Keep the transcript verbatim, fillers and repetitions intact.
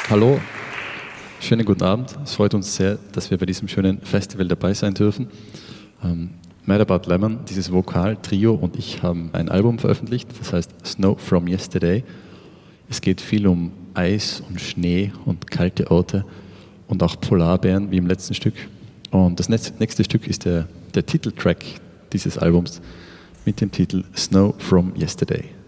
Hallo, schönen guten Abend. Es freut uns sehr, dass wir bei diesem schönen Festival dabei sein dürfen. Ähm, Mad About Lemon, dieses Vokal-Trio und ich haben ein Album veröffentlicht, das heißt Snow from Yesterday. Es geht viel um Eis und Schnee und kalte Orte und auch Polarbären wie im letzten Stück. Und das nächste Stück ist der, der Titeltrack dieses Albums mit dem Titel Snow from Yesterday.